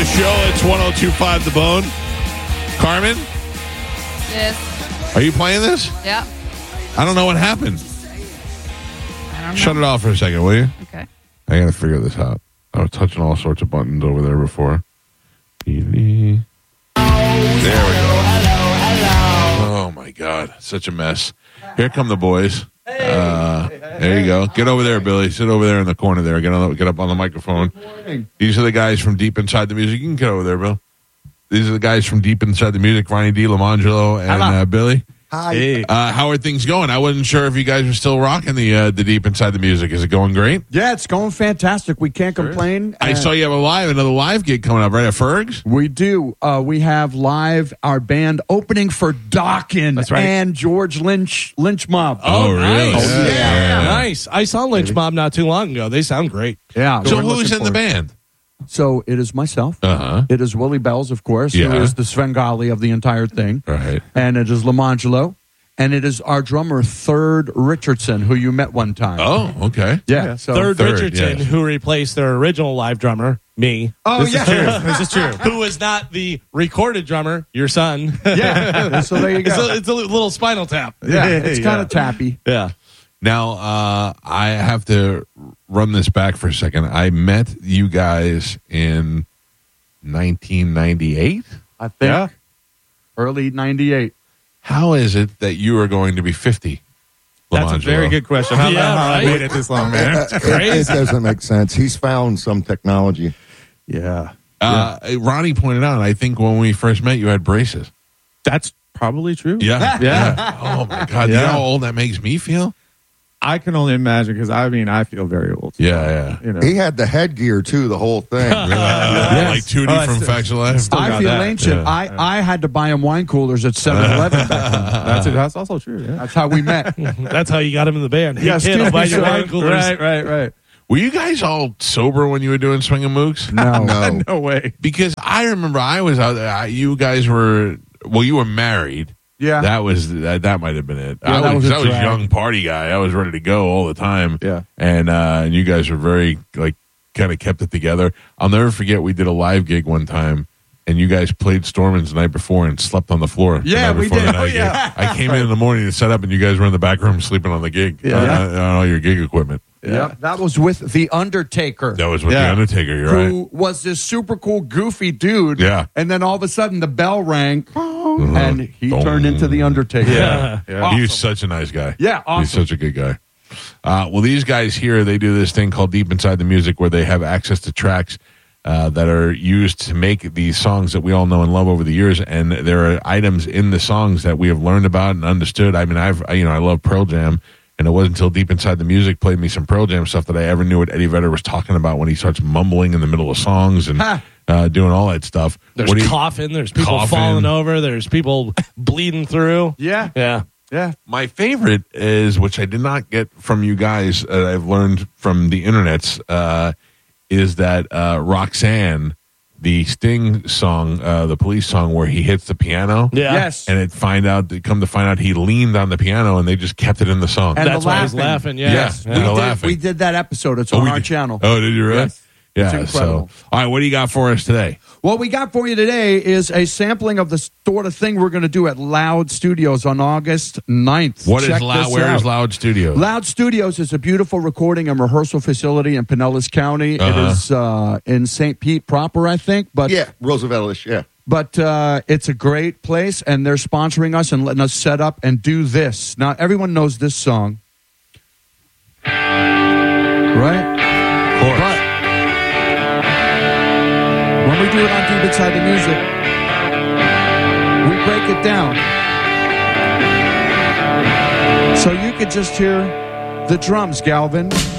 show. It's 102.5 The Bone. Carmen, Yes. are you playing this? Yeah. I don't know what happened. I don't know. Shut it off for a second, will you? Okay. I got to figure this out. I was touching all sorts of buttons over there before. There we go. Oh, my God. Such a mess. Here come the boys. There you go. Get over there, Billy. Sit over there in the corner there. Get up on the microphone. These are the guys from Deep Inside the Music. You can get over there, Bill. These are the guys from Deep Inside the Music, Ronnie D, Lamangelo, and Billy. Hi. Hey. How are things going? I wasn't sure if you guys were still rocking the Deep Inside the Music. Is it going great? Yeah, it's going fantastic. We can't complain. I saw you have another live gig coming up, right, at Ferg's? We do. We have live our band opening for Dawkins That's right. and George Lynch Mob. Oh, really? Nice. Yeah. Nice. I saw Lynch Mob not too long ago. They sound great. Yeah. So we're who's looking in the forward. band? So it is myself. Uh-huh. It is Willie Bells, of course, Yeah. who is the Svengali of the entire thing. Right. And it is Lamangelo. And it is our drummer, Third Richardson, who you met one time. Oh, okay. Yeah. So Third Richardson, yes. who replaced their original live drummer, me. Oh, This yeah. is true. This is true. Who was not the recorded drummer, your son. Yeah. So there you go. It's a little spinal tap. Yeah. It's kind of tappy. Yeah. Now, I have to run this back for a second. I met you guys in 1998. I think. Yeah. Early 98. How is it that you are going to be 50? That's a Lamangelo? very good question. I don't know Yeah, how I right? made it this long, man. It doesn't make sense. He's found some technology. Yeah. Ronnie pointed out, I think when we first met, you had braces. That's probably true. Yeah. Yeah. Oh, my God. You know Yeah. how old that makes me feel? I can only imagine because, I feel very old. Yeah. You know. He had the headgear, too, the whole thing. Like Tootie Oh, from still- Facts of Life. still I got feel that. ancient. Yeah. I had to buy him wine coolers at 7-Eleven back then. That's also true. Yeah. That's how we met. That's how you got him in the band. Hey, Yeah, kid, I'll buy excuse your me, wine coolers. Right. Were you guys all sober when you were doing Swing and Mooks? No. No. No way. Because I remember I was out there. You guys were, you were married. Yeah. That might have been it. Yeah, I that was was a drag. young party guy. I was ready to go all the time. Yeah. And you guys were very kind of kept it together. I'll never forget we did a live gig one time, and you guys played Stormins the night before and slept on the floor. the Yeah, night we before did. the night Oh, gig. yeah. I came in the morning to set up, and you guys were in the back room sleeping on the gig. Yeah. On all your gig equipment. Yep. That was with The Undertaker, That was with Yeah. the Undertaker. You're right. who was this super cool, goofy dude. Yeah. And then all of a sudden the bell rang, and he turned into The Undertaker. Yeah. He was such a nice guy. Yeah, awesome. He's such a good guy. Well, these guys here, they do this thing called Deep Inside the Music where they have access to tracks that are used to make these songs that we all know and love over the years. And there are items in the songs that we have learned about and understood. I mean, I love Pearl Jam. And it wasn't until Deep Inside the Music played me some Pearl Jam stuff that I ever knew what Eddie Vedder was talking about when he starts mumbling in the middle of songs and doing all that stuff. There's coughing. There's people Coughing. falling over. There's people bleeding through. Yeah. Yeah. Yeah. My favorite is, which I did not get from you guys, I've learned from the internets, is that Roxanne, the Sting song, the Police song, where he hits the piano. Yeah. Yes. And come to find out he leaned on the piano and they just kept it in the song. And That's the why he's laughing. laughing. Yeah. Yes. Yeah. And the laughing. We did that episode. It's Oh, on we our did- channel. Oh, did you really? Yes. Yeah. It's incredible. So, all right, what do you got for us today? What we got for you today is a sampling of the sort of thing we're going to do at Loud Studios on August 9th. What is Check Loud? this Where out. is Loud Studio? Loud Studios is a beautiful recording and rehearsal facility in Pinellas County. It is in St. Pete proper, I think. But Yeah, Roosevelt-ish, yeah. But it's a great place, and they're sponsoring us and letting us set up and do this. Now, everyone knows this song. Right? Of course. But when we do it on Deep Inside the Music, we break it down. So you could just hear the drums, Galvin.